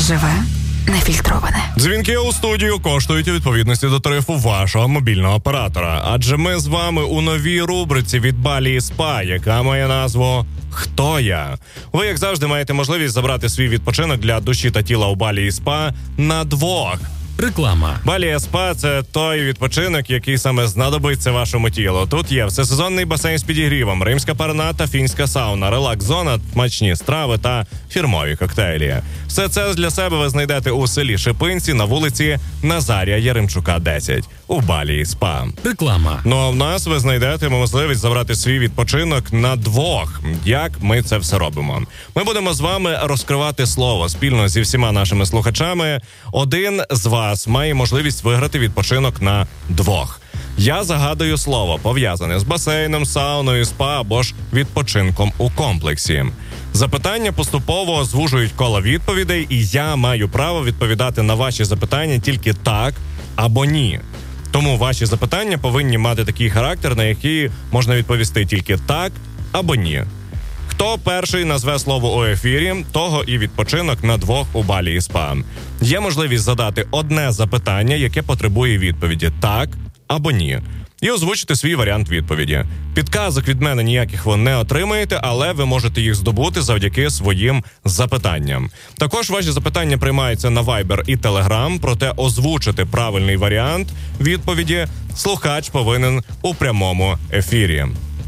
Живе нефільтроване. Дзвінки у студію коштують у відповідності до тарифу вашого мобільного оператора. Адже ми з вами у новій рубриці від Балі і Спа, яка має назву «Хто я?». Ви, як завжди, маєте можливість забрати свій відпочинок для душі та тіла у Балі і Спа на двох. Реклама. Балі і Спа – це той відпочинок, який саме знадобиться вашому тілу. Тут є всесезонний басейн з підігрівом, римська парна та фінська сауна, релакс-зона, смачні страви та фірмові коктейлі. Все це для себе ви знайдете у селі Шипинці на вулиці Назарія Яремчука, 10 у Балі і Спа. Реклама. Ну а в нас ви знайдете можливість забрати свій відпочинок на двох. Як ми це все робимо? Ми будемо з вами розкривати слово спільно зі всіма нашими слухачами. Один з вас має можливість виграти відпочинок на двох. Я загадую слово, пов'язане з басейном, сауною, спа або ж відпочинком у комплексі. Запитання поступово звужують коло відповідей, і я маю право відповідати на ваші запитання тільки так або ні. Тому ваші запитання повинні мати такий характер, на який можна відповісти тільки так або ні. Хто перший назве слово у ефірі, того і відпочинок на двох у Балі і Спа. Є можливість задати одне запитання, яке потребує відповіді так або ні. І озвучити свій варіант відповіді. Підказок від мене ніяких ви не отримаєте, але ви можете їх здобути завдяки своїм запитанням. Також ваші запитання приймаються на Viber і Telegram, проте озвучити правильний варіант відповіді слухач повинен у прямому ефірі.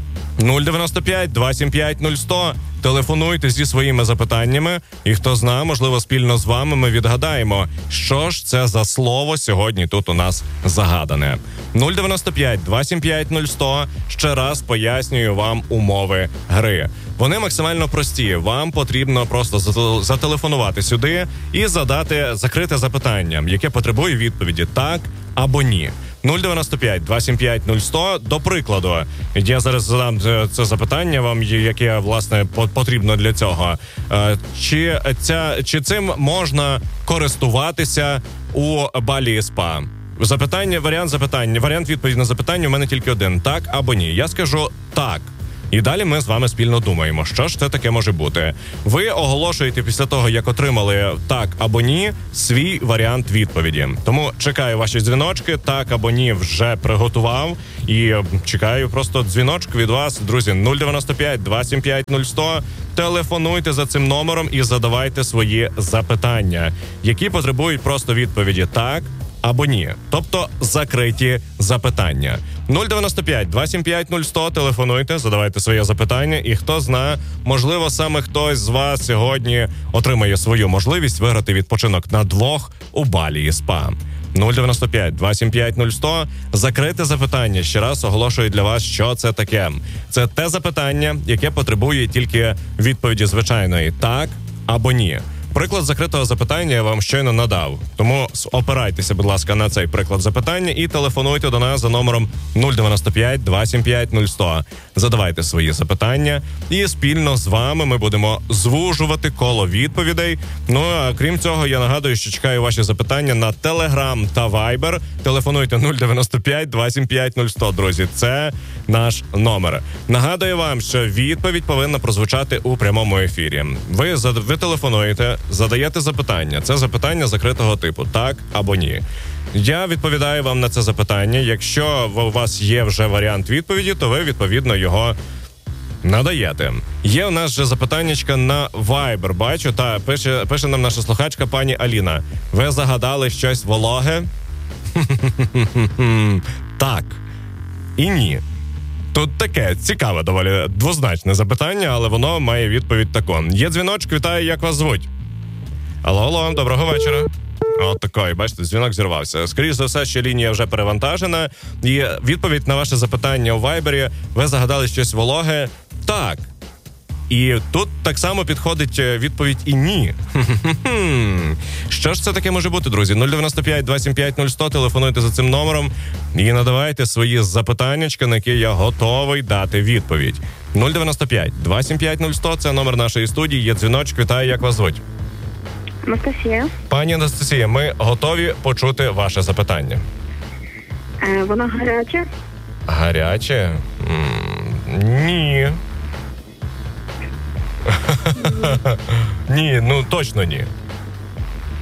095-275-0100. Телефонуйте зі своїми запитаннями, і хто знає, можливо, спільно з вами ми відгадаємо, що ж це за слово сьогодні тут у нас загадане. 095-275-0100. Ще раз пояснюю вам умови гри. Вони максимально прості. Вам потрібно просто зателефонувати сюди і задати закрите запитання, яке потребує відповіді так або ні. 095-275-0100. До прикладу, я зараз задам це запитання вам, яке, власне, потрібно для цього. Чи цим можна користуватися у Балі і Спа? Варіант відповіді на запитання у мене тільки один. Так або ні. Я скажу так. І далі ми з вами спільно думаємо, що ж це таке може бути. Ви оголошуєте після того, як отримали так або ні, свій варіант відповіді. Тому чекаю ваші дзвіночки, так або ні вже приготував. І чекаю просто дзвіночок від вас, друзі, 095-275-0100. Телефонуйте за цим номером і задавайте свої запитання, які потребують просто відповіді так або ні. Тобто закриті запитання. 095-275-0100, телефонуйте, задавайте своє запитання, і хто знає, можливо, саме хтось з вас сьогодні отримає свою можливість виграти відпочинок на двох у Балі і Спа. 095-275-0100, закрите запитання. Ще раз оголошую для вас, що це таке. Це те запитання, яке потребує тільки відповіді звичайної так або ні. Приклад закритого запитання я вам щойно надав. Тому опирайтеся, будь ласка, на цей приклад запитання і телефонуйте до нас за номером 095-275-0100. Задавайте свої запитання і спільно з вами ми будемо звужувати коло відповідей. Ну, а крім цього, я нагадую, що чекаю ваші запитання на Telegram та Viber. Телефонуйте 095-275-0100, друзі. Це наш номер. Нагадую вам, що відповідь повинна прозвучати у прямому ефірі. Ви телефонуєте, задаєте запитання. Це запитання закритого типу, так або ні. Я відповідаю вам на це запитання. Якщо у вас є вже варіант відповіді, то ви, відповідно, його надаєте. Є у нас вже запитаннячка на Viber, бачу, та пише нам наша слухачка пані Аліна. Ви загадали щось вологе? Так. І ні. Тут таке цікаве, доволі двозначне запитання, але воно має відповідь таку. Є дзвіночок, вітаю, як вас звуть? Алло, доброго вечора. От такий, бачите, дзвінок зірвався. Скоріше за все, що лінія вже перевантажена. І відповідь на ваше запитання у Вайбері, ви загадали щось вологе? Так. І тут так само підходить відповідь і ні. Що ж це таке може бути, друзі? 095-275-0100, телефонуйте за цим номером і надавайте свої запитаннячка, на які я готовий дати відповідь. 095-275-0100, це номер нашої студії, є дзвіночок, вітаю, як вас звуть? Анастасія. Пані Анастасія, ми готові почути ваше запитання. Воно гаряче? Гаряче? Ні. Ні, ну точно ні.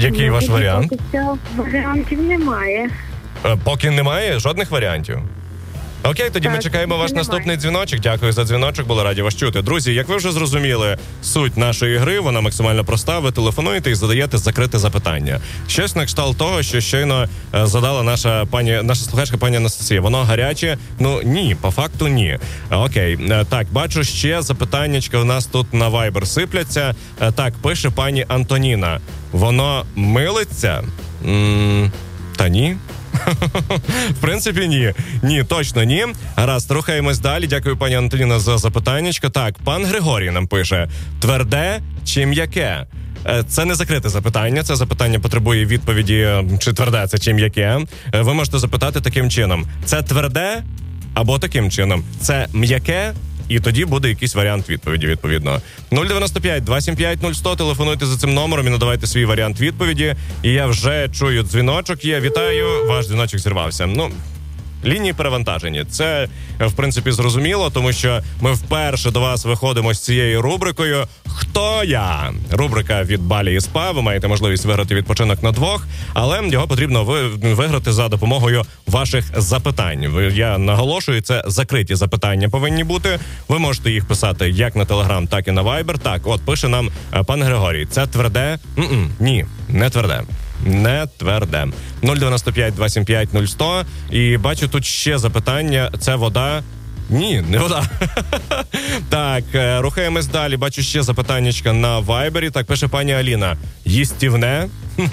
Який ваш варіант? Поки що варіантів немає. Поки немає жодних варіантів. Окей, тоді ми чекаємо ваш наступний дзвіночок. Дякую за дзвіночок, були раді вас чути. Друзі, як ви вже зрозуміли, суть нашої гри, вона максимально проста. Ви телефонуєте і задаєте закрите запитання. Щось на кшталт того, що щойно задала наша слухачка пані Анастасія. Воно гаряче? Ну, ні, по факту ні. Окей, так, бачу, ще запитаннячка у нас тут на Viber сипляться. Так, пише пані Антоніна. Воно милиться? Та ні. В принципі, ні. Ні, точно ні. Гаразд, рухаємось далі. Дякую, пані Антоніна, за запитаннячко. Так, пан Григорій нам пише. Тверде чи м'яке? Це не закрите запитання. Це запитання потребує відповіді, чи тверде це, чи м'яке. Ви можете запитати таким чином. Це тверде? Або таким чином. Це м'яке? І тоді буде якийсь варіант відповіді, відповідно. 095-275-0100, телефонуйте за цим номером і надавайте свій варіант відповіді. І я вже чую дзвіночок є. Вітаю, ваш дзвіночок зірвався. Лінії перевантажені. Це, в принципі, зрозуміло, тому що ми вперше до вас виходимо з цією рубрикою «Хто я?». Рубрика від Балі і СПА. Ви маєте можливість виграти відпочинок на двох, але його потрібно виграти за допомогою ваших запитань. Я наголошую, це закриті запитання повинні бути. Ви можете їх писати як на Телеграм, так і на Вайбер. Так, от, пише нам пан Григорій. Це тверде? Ні, не тверде. Не тверде. 095-275-0100. І бачу тут ще запитання. Це вода? Ні, не вода. Так, рухаємось далі. Бачу ще запитаннячка на Вайбері. Так, пише пані Аліна. Їстівне?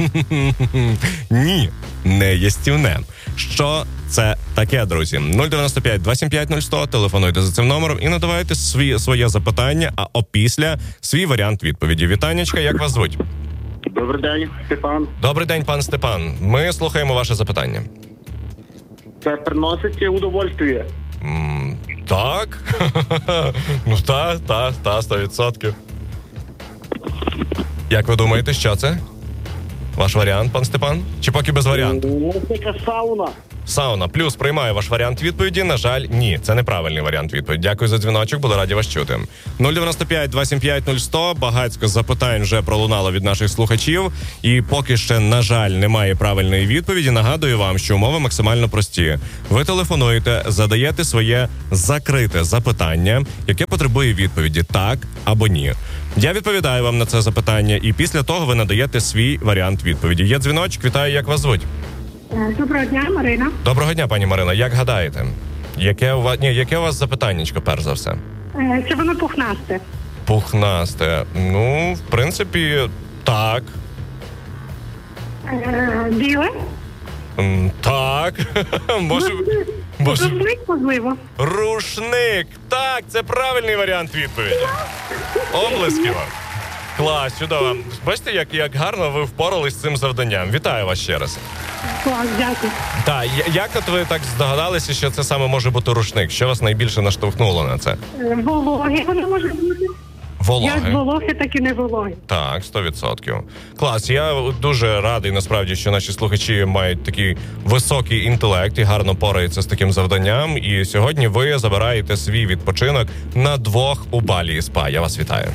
Ні, не їстівне. Що це таке, друзі? 095-275-0100. Телефонуйте за цим номером і надавайте своє запитання, а опісля свій варіант відповіді. Вітаннячка, як вас звуть? Добрий день, Степан. Добрий день, пан Степан. Ми слухаємо ваше запитання. Це приносить удовольствие? Так. Ну, та, 100%. Як ви думаєте, що це? Ваш варіант, пан Степан? Чи поки без варіанту? Це сауна. Сауна. Плюс приймаю ваш варіант відповіді. На жаль, ні. Це неправильний варіант відповіді. Дякую за дзвіночок, були раді вас чути. 095-275-0100. Багацько запитань вже пролунало від наших слухачів. І поки ще, на жаль, немає правильної відповіді, нагадую вам, що умови максимально прості. Ви телефонуєте, задаєте своє закрите запитання, яке потребує відповіді так або ні. Я відповідаю вам на це запитання, і після того ви надаєте свій варіант відповіді. Є дзвіночок, вітаю, як вас звуть? Доброго дня, Марина. Доброго дня, пані Марина. Як гадаєте? Яке у вас запитаннячко, перш за все? Чи воно пухнасте? Пухнасте. Ну, в принципі, так. Біле? Так. Може... Рушник, можливо. Рушник. Так, це правильний варіант відповіді. Облески вам. Клас, чудово. Бачите, як гарно ви впорались з цим завданням. Вітаю вас ще раз. Клас, дякую. Так, як от ви так здогадалися, що це саме може бути рушник? Що вас найбільше наштовхнуло на це? Вологи воно може бути. Вологи. Як вологи, так і не вологи. Так, 100%. Клас, я дуже радий, насправді, що наші слухачі мають такий високий інтелект і гарно пораються з таким завданням. І сьогодні ви забираєте свій відпочинок на двох у Балі і СПА. Я вас вітаю.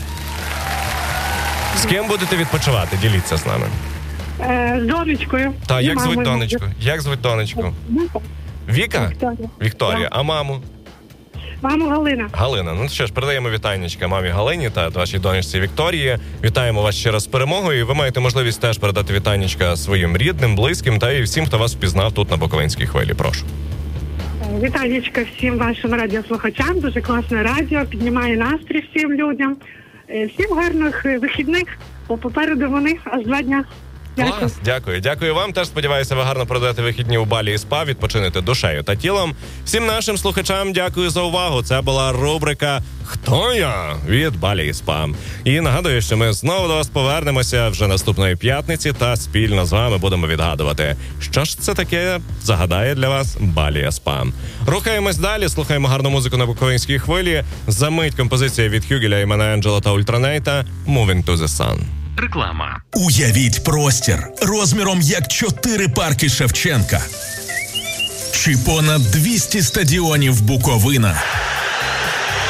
З ким будете відпочивати? Діліться з нами. З донечкою. Та, як звуть донечку? Як звуть донечку? Віка? Вікторія. Вікторія. А маму? Маму Галина. Галина. Ну що ж, передаємо вітаннячка мамі Галині та вашій донечці Вікторії. Вітаємо вас ще раз з перемогою. Ви маєте можливість теж передати вітаннячка своїм рідним, близьким та і всім, хто вас впізнав тут на Буковинській хвилі. Прошу. Вітанечка всім вашим радіослухачам. Дуже класне радіо, піднімає настрій всім людям. Всім гарних вихідних. Попереду вони аж 2 дня. Дякую. Клас, дякую. Дякую вам. Теж сподіваюся, ви гарно проведете вихідні у Балі і СПА, відпочинете душею та тілом. Всім нашим слухачам дякую за увагу. Це була рубрика «Хто я?» від Балі і СПА. І нагадую, що ми знову до вас повернемося вже наступної п'ятниці та спільно з вами будемо відгадувати, що ж це таке загадає для вас Балі і СПА. Рухаємось далі, слухаємо гарну музику на Буковинській хвилі. Замить композиція від Хюгеля, Імена Енджела та Ультранейта «Moving to the Sun». Реклама. Уявіть простір розміром як 4 парки Шевченка. Чи понад 200 стадіонів Буковина.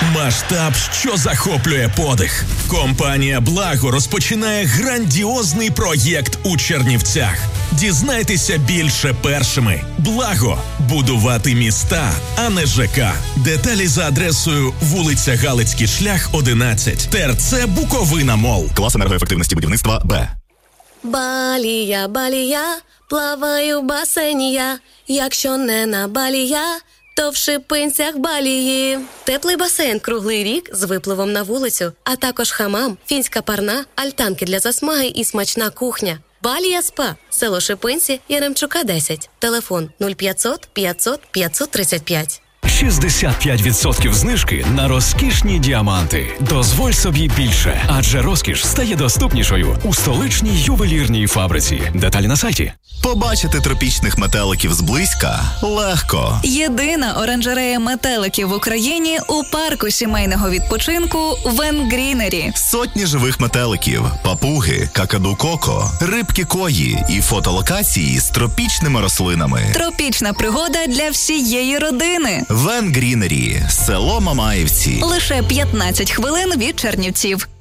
Масштаб, що захоплює подих. Компанія «Благо» розпочинає грандіозний проєкт у Чернівцях. Дізнайтеся більше першими. «Благо» – будувати міста, а не ЖК. Деталі за адресою вулиця Галицький шлях, 11, ТРЦ Буковина Мол. Клас енергоефективності будівництва Б. Балія, балія, плаваю в басейні я. Якщо не на Балі я, то в Шипинцях Балії. Теплий басейн круглий рік з випливом на вулицю, а також хамам, фінська парна, альтанки для засмаги і смачна кухня. Балія СПА. Село Шипинці, Яремчука, 10. Телефон 0500 500 535. 65% знижки на розкішні діаманти. Дозволь собі більше, адже розкіш стає доступнішою у столичній ювелірній фабриці. Деталі на сайті. Побачити тропічних метеликів зблизька легко. Єдина оранжерея метеликів в Україні у парку сімейного відпочинку Вен Грінері. Сотні живих метеликів, папуги, какаду-коко, рибки-кої і фотолокації з тропічними рослинами. Тропічна пригода для всієї родини. Вен Грінері, село Мамаївці. Лише 15 хвилин від Чернівців.